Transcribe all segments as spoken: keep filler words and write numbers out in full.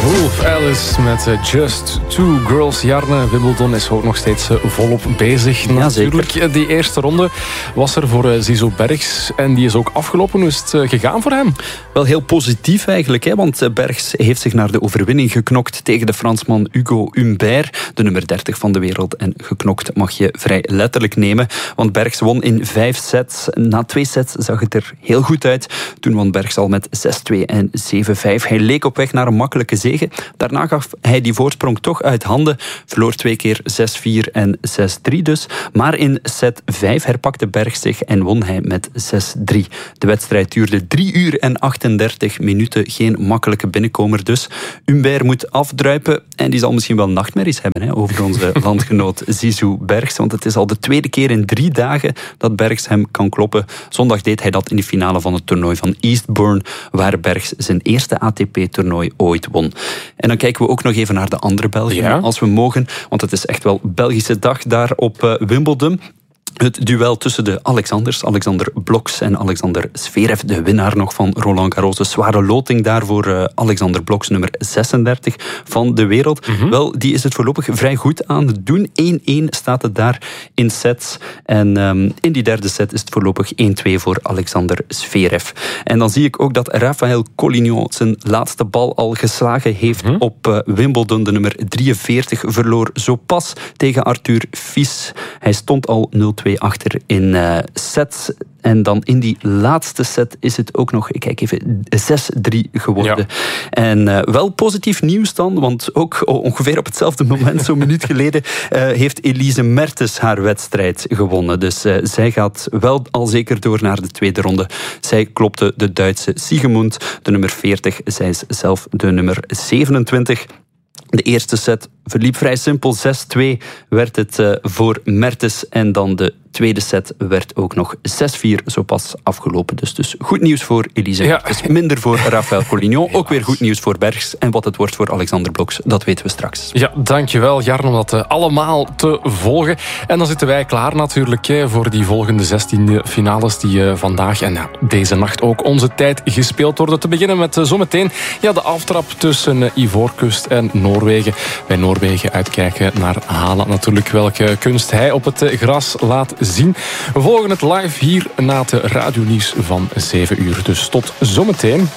Wolf Alice met uh, Just Two Girls. Jarne, Wimbledon is ook nog steeds uh, volop bezig. Ja, natuurlijk. Zeker. Die eerste ronde was er voor uh, Zizou Bergs en die is ook afgelopen. Hoe is het uh, gegaan voor hem? Wel heel positief eigenlijk, hè, want Bergs heeft zich naar de overwinning geknokt tegen de Fransman Hugo Humbert, de nummer dertig van de wereld. En geknokt mag je vrij letterlijk nemen, want Bergs won in vijf sets. Na twee sets zag het er heel goed uit. Toen won Bergs al met zes twee en zeven vijf. Hij leek op weg naar een makkelijke zege. Daarna gaf hij die voorsprong toch uit handen. Verloor twee keer zes vier en zes drie dus. Maar in set vijf herpakte Bergs zich en won hij met zes drie. De wedstrijd duurde drie uur en achtendertig minuten. Geen makkelijke binnenkomer dus. Humbert moet afdruipen en die zal misschien wel nachtmerries hebben hè, over onze landgenoot Zizou Bergs. Want het is al de tweede keer in drie dagen dat Bergs hem kan kloppen. Zondag deed hij dat in de finale van het toernooi van Eastbourne, waar Bergs zijn eerste A T P-toernooi ooit won. En dan kijken we ook nog even naar de andere Belgen, ja. als we mogen. Want het is echt wel Belgische dag daar op uh, Wimbledon. Het duel tussen de Alexanders, Alexander Bloks en Alexander Zverev, de winnaar nog van Roland Garros. Een zware loting daarvoor uh, Alexander Bloks, nummer zesendertig van de wereld. Mm-hmm. Wel, die is het voorlopig vrij goed aan het doen. één-één staat het daar in sets. En um, in die derde set is het voorlopig één-twee voor Alexander Zverev. En dan zie ik ook dat Rafael Collignon zijn laatste bal al geslagen heeft mm-hmm. op uh, Wimbledon. De nummer drieënveertig verloor zo pas tegen Arthur Fils. Hij stond al nul twee achter in uh, sets. En dan in die laatste set is het ook nog, ik kijk even, zes drie geworden. Ja. En uh, wel positief nieuws dan, want ook ongeveer op hetzelfde moment, zo'n minuut geleden, uh, heeft Elise Mertens haar wedstrijd gewonnen. Dus uh, zij gaat wel al zeker door naar de tweede ronde. Zij klopte de Duitse Siegemund, de nummer veertig. Zij is zelf de nummer zevenentwintig. De eerste set verliep vrij simpel. zes twee werd het uh, voor Mertens. En dan de tweede set werd ook nog zes vier zo pas afgelopen. Dus, dus goed nieuws voor Elise. Ja. Dus minder voor Rafael Collignon. Ook weer goed nieuws voor Bergs. En wat het wordt voor Alexander Bloks, dat weten we straks. Ja, dankjewel Jarno om dat uh, allemaal te volgen. En dan zitten wij klaar natuurlijk hè, voor die volgende zestien finales die uh, vandaag en nou, deze nacht ook onze tijd gespeeld worden. Te beginnen met uh, zometeen ja, de aftrap tussen uh, Ivoorkust en Noorwegen. Bij Noorwegen uitkijken naar Haaland natuurlijk, welke kunst hij op het uh, gras laat zien. We volgen het live hier na het radionieuws van zeven uur. Dus tot zometeen.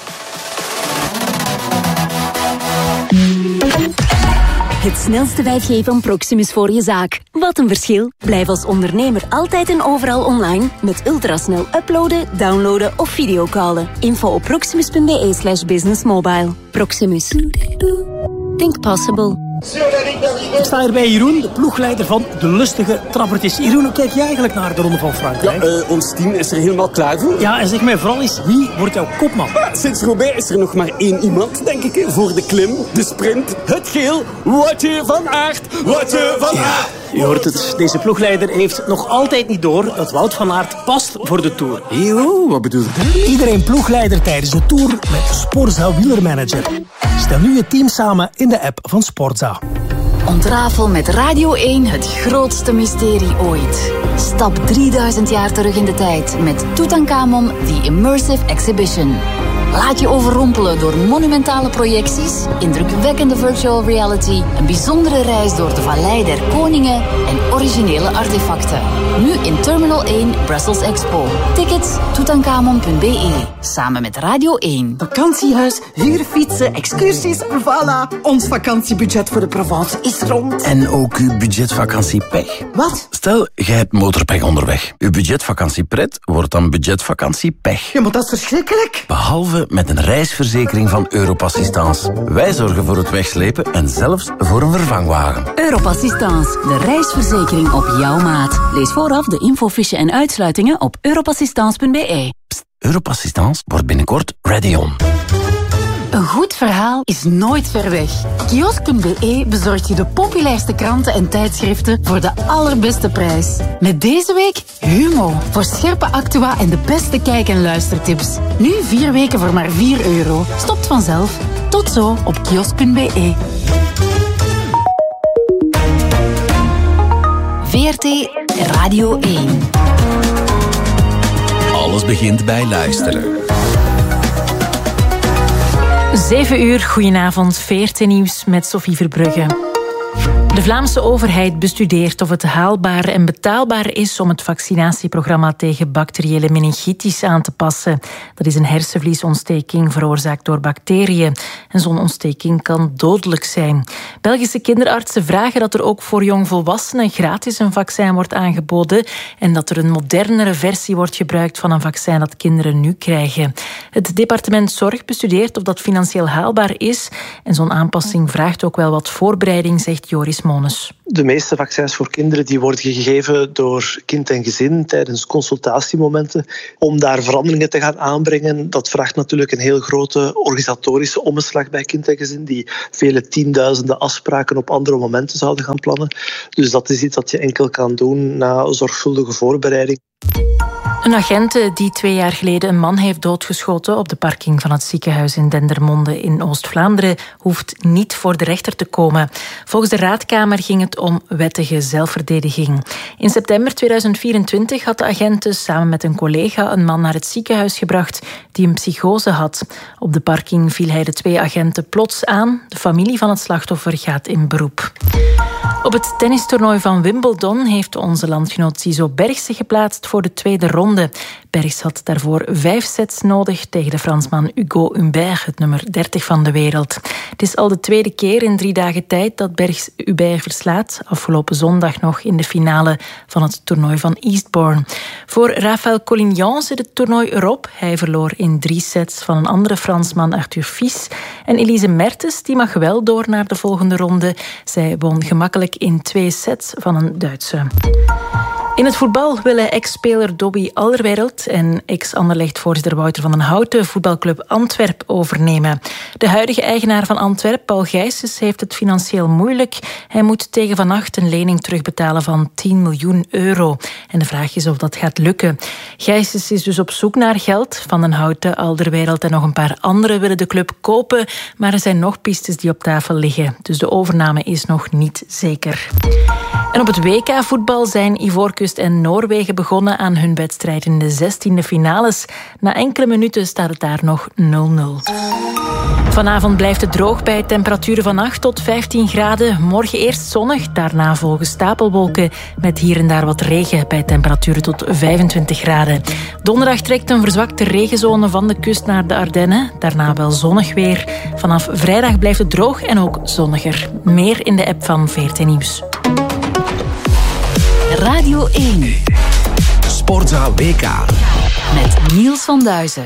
Het snelste vijf G van Proximus voor je zaak. Wat een verschil. Blijf als ondernemer altijd en overal online met ultrasnel uploaden, downloaden of videocallen. Info op proximus.be slash businessmobile. Proximus. Think possible. Ik sta hier bij Jeroen, de ploegleider van de lustige trappertjes. Jeroen, hoe kijk jij eigenlijk naar de Ronde van Frankrijk? Ja, uh, ons team is er helemaal klaar voor. Ja, en zeg mij vooral eens, wie wordt jouw kopman? Ah, sinds Roubaix is er nog maar één iemand, denk ik, voor de klim, de sprint, het geel. Woutje van Aert, Woutje van ja, Aert. Je hoort het, deze ploegleider heeft nog altijd niet door dat Wout van Aert past voor de Tour. Yo, wat bedoel je? Iedereen ploegleider tijdens de Tour met Sporza Wielermanager. Stel nu je team samen in de app van Sporza. Ontrafel met Radio één het grootste mysterie ooit. Stap drieduizend jaar terug in de tijd met Tutankhamon The Immersive Exhibition. Laat je overrompelen door monumentale projecties, indrukwekkende virtual reality, een bijzondere reis door de Vallei der Koningen en originele artefacten. Nu in Terminal één Brussels Expo. Tickets tutankhamon punt be. Samen met Radio één. Vakantiehuis, huurfietsen, excursies, voilà. Ons vakantiebudget voor de Provence is rond. En ook uw budgetvakantiepech. Wat? Stel, jij hebt motorpech onderweg. Uw budgetvakantiepret wordt dan budgetvakantiepech. Ja, maar dat is verschrikkelijk. Behalve met een reisverzekering van Europassistance. Wij zorgen voor het wegslepen en zelfs voor een vervangwagen. Europassistance, de reisverzekering op jouw maat. Lees vooraf de infofiche en uitsluitingen op europassistance punt be. Pst, Europassistance wordt binnenkort ready on. Een goed verhaal is nooit ver weg. Kiosk punt be bezorgt je de populairste kranten en tijdschriften voor de allerbeste prijs. Met deze week Humo, voor scherpe actua en de beste kijk- en luistertips. Nu vier weken voor maar vier euro. Stopt vanzelf. Tot zo op kiosk punt be. V R T Radio één. Alles begint bij luisteren. zeven uur, goedenavond, V R T Nieuws met Sophie Verbrugge. De Vlaamse overheid bestudeert of het haalbaar en betaalbaar is om het vaccinatieprogramma tegen bacteriële meningitis aan te passen. Dat is een hersenvliesontsteking veroorzaakt door bacteriën. En zo'n ontsteking kan dodelijk zijn. Belgische kinderartsen vragen dat er ook voor jongvolwassenen gratis een vaccin wordt aangeboden en dat er een modernere versie wordt gebruikt van een vaccin dat kinderen nu krijgen. Het departement Zorg bestudeert of dat financieel haalbaar is en zo'n aanpassing vraagt ook wel wat voorbereiding, zegt Joris Mones. De meeste vaccins voor kinderen die worden gegeven door kind en gezin tijdens consultatiemomenten. Om daar veranderingen te gaan aanbrengen, dat vraagt natuurlijk een heel grote organisatorische omslag bij kind en gezin, die vele tienduizenden afspraken op andere momenten zouden gaan plannen. Dus dat is iets dat je enkel kan doen na zorgvuldige voorbereiding. Een agent die twee jaar geleden een man heeft doodgeschoten op de parking van het ziekenhuis in Dendermonde in Oost-Vlaanderen hoeft niet voor de rechter te komen. Volgens de raadkamer ging het om wettige zelfverdediging. In september tweeduizend vierentwintig had de agent dus samen met een collega een man naar het ziekenhuis gebracht die een psychose had. Op de parking viel hij de twee agenten plots aan. De familie van het slachtoffer gaat in beroep. Op het tennistoernooi van Wimbledon heeft onze landgenoot Zizo Bergs zich geplaatst voor de tweede ronde. Bergs had daarvoor vijf sets nodig tegen de Fransman Hugo Humbert, het nummer dertig van de wereld. Het is al de tweede keer in drie dagen tijd dat Bergs Humbert verslaat. Afgelopen zondag nog in de finale van het toernooi van Eastbourne. Voor Rafael Collignon zit het toernooi erop. Hij verloor in drie sets van een andere Fransman, Arthur Fils. En Elise Mertens die mag wel door naar de volgende ronde. Zij won gemakkelijk in twee sets van een Duitse. In het voetbal willen ex-speler Dobby Alderweireld en ex-Anderlecht-voorzitter Wouter van den Houten voetbalclub Antwerp overnemen. De huidige eigenaar van Antwerp, Paul Gijsens, heeft het financieel moeilijk. Hij moet tegen Van Acht een lening terugbetalen van tien miljoen euro. En de vraag is of dat gaat lukken. Gijsens is dus op zoek naar geld. Van den Houten, Alderweireld en nog een paar anderen willen de club kopen, maar er zijn nog pistes die op tafel liggen. Dus de overname is nog niet zeker. En op het W K-voetbal zijn Ivoorkust en Noorwegen begonnen aan hun wedstrijd in de zestiende finales. Na enkele minuten staat het daar nog nul nul. Vanavond blijft het droog bij temperaturen van acht tot vijftien graden. Morgen eerst zonnig, daarna volgen stapelwolken met hier en daar wat regen bij temperaturen tot vijfentwintig graden. Donderdag trekt een verzwakte regenzone van de kust naar de Ardennen. Daarna wel zonnig weer. Vanaf vrijdag blijft het droog en ook zonniger. Meer in de app van V R T Nieuws. Radio één. Sportza W K. Met Niels van Duizen.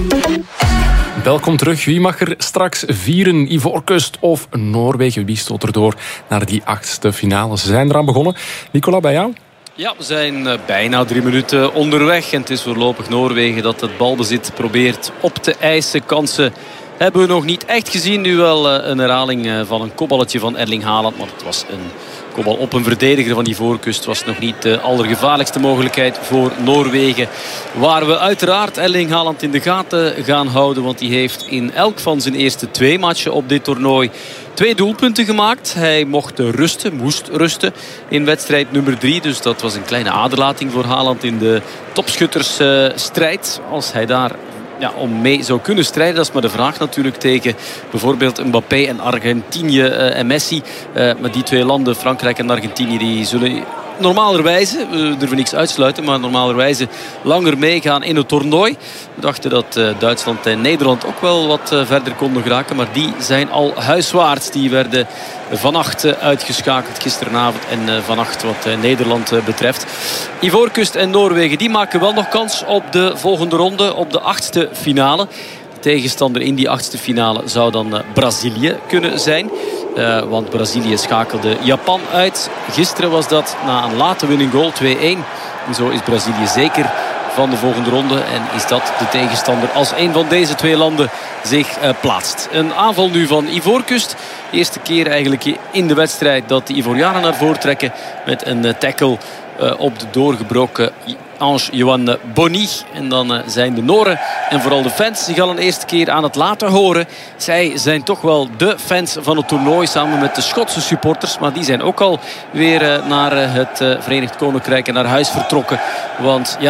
Welkom terug. Wie mag er straks vieren? Ivoorkust of Noorwegen? Wie stoot er door naar die achtste finale? Ze zijn eraan begonnen. Nicola, bij jou? Ja, we zijn bijna drie minuten onderweg. En het is voorlopig Noorwegen dat het balbezit probeert op te eisen. Kansen hebben we nog niet echt gezien. Nu wel een herhaling van een kopballetje van Erling Haaland. Maar het was een kopbal op een verdediger van Ivoorkust. Was nog niet de allergevaarlijkste mogelijkheid voor Noorwegen. Waar we uiteraard Erling Haaland in de gaten gaan houden. Want die heeft in elk van zijn eerste twee matchen op dit toernooi twee doelpunten gemaakt. Hij mocht rusten, moest rusten in wedstrijd nummer drie. Dus dat was een kleine aderlating voor Haaland in de topschuttersstrijd. Als hij daar ja, om mee zou kunnen strijden. Dat is maar de vraag natuurlijk tegen bijvoorbeeld Mbappé en Argentinië uh, en Messi. Uh, maar die twee landen, Frankrijk en Argentinië, die zullen normalerwijze, we durven niks uitsluiten, maar normalerwijze langer meegaan in het toernooi. We dachten dat uh, Duitsland en Nederland ook wel wat uh, verder konden geraken. Maar die zijn al huiswaarts. Die werden vannacht uh, uitgeschakeld gisteravond. En uh, vannacht wat uh, Nederland uh, betreft. Ivoorkust en Noorwegen, die maken wel nog kans op de volgende ronde. Op de achtste finale. De tegenstander in die achtste finale zou dan uh, Brazilië kunnen zijn. Uh, want Brazilië schakelde Japan uit. Gisteren was dat na een late winning goal twee-een. En zo is Brazilië zeker van de volgende ronde. En is dat de tegenstander als een van deze twee landen zich uh, plaatst. Een aanval nu van Ivoorkust. De eerste keer eigenlijk in de wedstrijd dat de Ivorianen naar voren trekken. Met een uh, tackle uh, op de doorgebroken Ange-Johan Bonny. En dan uh, zijn de Noren en vooral de fans zich al een eerste keer aan het laten horen. Zij zijn toch wel de fans van het toernooi samen met de Schotse supporters. Maar die zijn ook al weer uh, naar uh, het uh, Verenigd Koninkrijk en naar huis vertrokken. Want ja,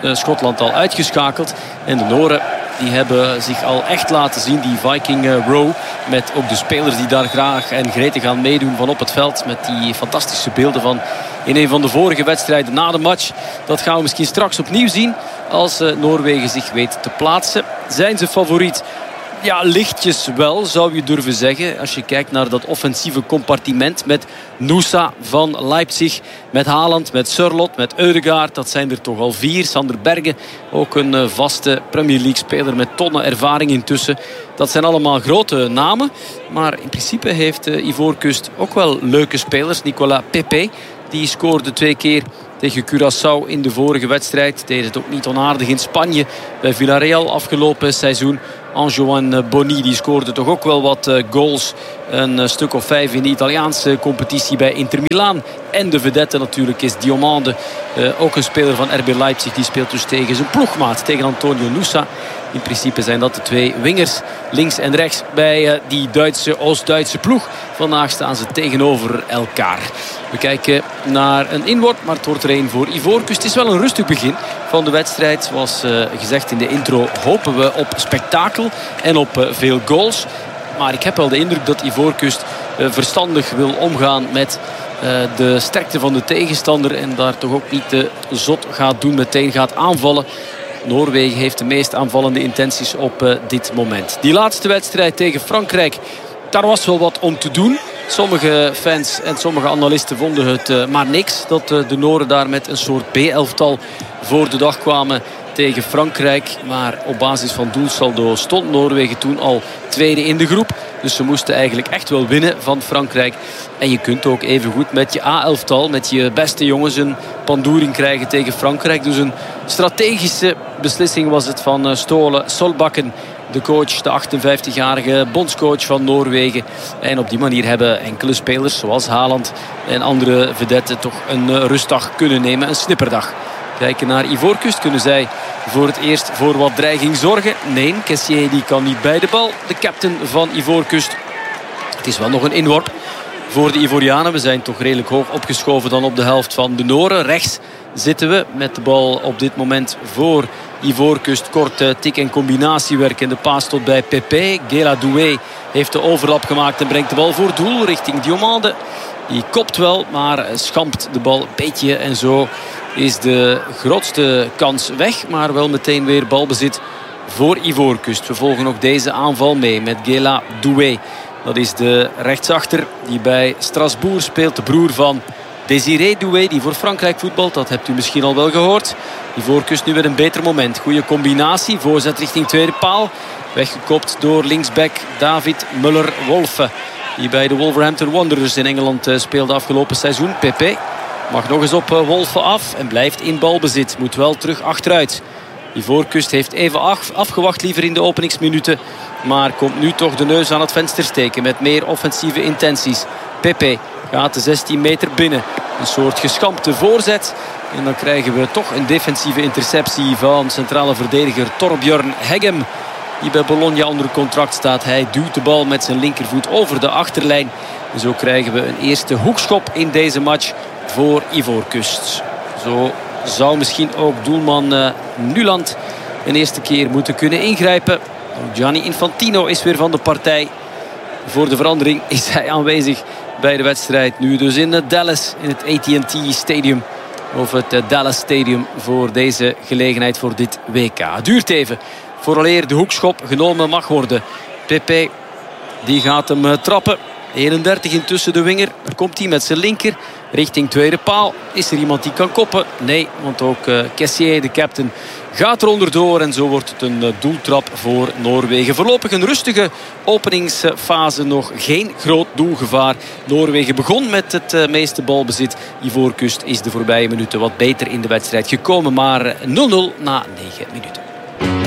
uh, Schotland al uitgeschakeld. En de Noren die hebben zich al echt laten zien. Die Viking uh, Row. Met ook de spelers die daar graag en gretig gaan meedoen van op het veld. Met die fantastische beelden van in een van de vorige wedstrijden na de match. Dat gaan we misschien straks opnieuw zien. Als uh, Noorwegen zich weet te plaatsen. Zijn ze favoriet? Ja, lichtjes wel, zou je durven zeggen. Als je kijkt naar dat offensieve compartiment met Nusa van Leipzig, met Haaland, met Sørloth, met Ødegaard. Dat zijn er toch al vier. Sander Berge, ook een vaste Premier League speler met tonnen ervaring intussen. Dat zijn allemaal grote namen. Maar in principe heeft uh, Ivoorkust ook wel leuke spelers. Nicolas Pepe, die scoorde twee keer tegen Curaçao in de vorige wedstrijd. Deed het ook niet onaardig in Spanje bij Villarreal afgelopen seizoen. Antoine Boni die scoorde toch ook wel wat goals. Een stuk of vijf in de Italiaanse competitie bij Inter Milaan. En de vedette natuurlijk is Diomande. Uh, ook een speler van R B Leipzig. Die speelt dus tegen zijn ploegmaat. Tegen Antonio Nusa. In principe zijn dat de twee wingers. Links en rechts bij uh, die Duitse, Oost-Duitse ploeg. Vandaag staan ze tegenover elkaar. We kijken naar een inworp. Maar het wordt er een voor Ivoorkust. Het is wel een rustig begin van de wedstrijd. Zoals uh, gezegd in de intro hopen we op spektakel. En op uh, veel goals. Maar ik heb wel de indruk dat Ivoorkust uh, verstandig wil omgaan met uh, de sterkte van de tegenstander. En daar toch ook niet te zot gaat doen. Meteen gaat aanvallen. Noorwegen heeft de meest aanvallende intenties op uh, dit moment. Die laatste wedstrijd tegen Frankrijk. Daar was wel wat om te doen. Sommige fans en sommige analisten vonden het uh, maar niks. Dat uh, de Noren daar met een soort B-elftal voor de dag kwamen tegen Frankrijk. Maar op basis van doelsaldo stond Noorwegen toen al tweede in de groep. Dus ze moesten eigenlijk echt wel winnen van Frankrijk. En je kunt ook even goed met je A-elftal, met je beste jongens, een pandoering krijgen tegen Frankrijk. Dus een strategische beslissing was het van Ståle Solbakken. De coach, de achtenvijftigjarige bondscoach van Noorwegen. En op die manier hebben enkele spelers zoals Haaland en andere vedetten toch een rustdag kunnen nemen. Een snipperdag. Kijken naar Ivoorkust. Kunnen zij voor het eerst voor wat dreiging zorgen? Nee, Kessié die kan niet bij de bal. De captain van Ivoorkust. Het is wel nog een inworp voor de Ivorianen. We zijn toch redelijk hoog opgeschoven dan op de helft van de Noren. Rechts zitten we met de bal op dit moment voor Ivoorkust. Kort tik- en combinatiewerk en de paas tot bij Pepe. Gela Doué heeft de overlap gemaakt en brengt de bal voor doel richting Diomande. Die kopt wel, maar schampt de bal een beetje. En zo is de grootste kans weg. Maar wel meteen weer balbezit voor Ivoorkust. We volgen ook deze aanval mee met Gela Doué. Dat is de rechtsachter die bij Strasbourg speelt. De broer van Désiré Doué, die voor Frankrijk voetbalt. Dat hebt u misschien al wel gehoord. Ivoorkust nu weer een beter moment. Goede combinatie. Voorzet richting tweede paal. Weggekopt door linksback David Muller-Wolfe. Die bij de Wolverhampton Wanderers in Engeland speelde afgelopen seizoen. Pepe mag nog eens op Wolfe af en blijft in balbezit. Moet wel terug achteruit. Ivoorkust heeft even afgewacht liever in de openingsminuten. Maar komt nu toch de neus aan het venster steken met meer offensieve intenties. Pepe gaat de zestien meter binnen. Een soort geschampte voorzet. En dan krijgen we toch een defensieve interceptie van centrale verdediger Torbjörn Heggem. Die bij Bologna onder contract staat. Hij duwt de bal met zijn linkervoet over de achterlijn. En zo krijgen we een eerste hoekschop in deze match voor Ivoorkust. Zo zou misschien ook doelman uh, Nuland een eerste keer moeten kunnen ingrijpen. Gianni Infantino is weer van de partij. Voor de verandering is hij aanwezig bij de wedstrijd. Nu dus in Dallas, in het A T and T Stadium. Of het Dallas Stadium voor deze gelegenheid voor dit W K. Het duurt even vooraleer de hoekschop genomen mag worden. Pepe die gaat hem trappen. eenendertig intussen de winger. Daar komt hij met zijn linker richting tweede paal. Is er iemand die kan koppen? Nee, want ook uh, Kessié, de captain, gaat er onderdoor. En zo wordt het een uh, doeltrap voor Noorwegen. Voorlopig een rustige openingsfase. Nog geen groot doelgevaar. Noorwegen begon met het uh, meeste balbezit. Ivoorkust is de voorbije minuten wat beter in de wedstrijd gekomen. Maar nul nul na negen minuten.